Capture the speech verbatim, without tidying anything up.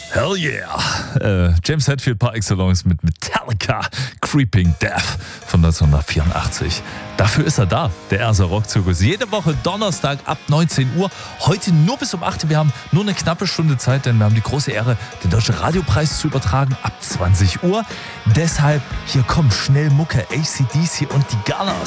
Hell yeah! Äh, James Hetfield par excellence mit Metallica, Creeping Death von neunzehnhundertvierundachtzig. Dafür ist er da, der Erser Rockzirkus. Jede Woche Donnerstag ab neunzehn Uhr. Heute nur bis um acht Uhr. Wir haben nur eine knappe Stunde Zeit, denn wir haben die große Ehre, den Deutschen Radiopreis zu übertragen ab zwanzig Uhr. Deshalb, hier kommt schnell Mucke, A C D C und die Gunners.